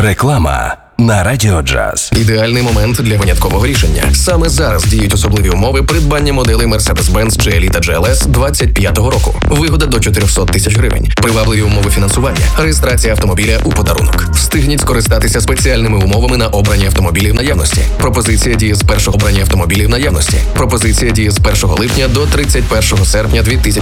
Реклама на Радіо Джаз. Ідеальний момент для виняткового рішення. Саме зараз діють особливі умови придбання моделей Mercedes-Benz GLE та GLS 25-го року. Вигода до 400 тисяч гривень. Привабливі умови фінансування. Реєстрація автомобіля у подарунок. Встигніть скористатися спеціальними умовами на обрані автомобілі в наявності. Пропозиція діє з першого обрання автомобілів в наявності. Пропозиція діє з 1 липня до 31 серпня 2020